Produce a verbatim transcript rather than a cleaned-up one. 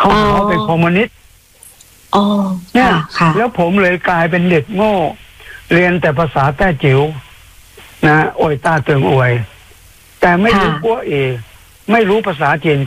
เขาหาว่าเป็นคอมมิวนิสต์อ๋อเนี่ยค่ะแล้วผมเลยกลายเป็นเด็กโง่เรียนแต่ภาษาแต้จิ๋วนะอวยต้าเติงอวย แต่ไม่รู้กัวเอไม่รู้ภาษาจีน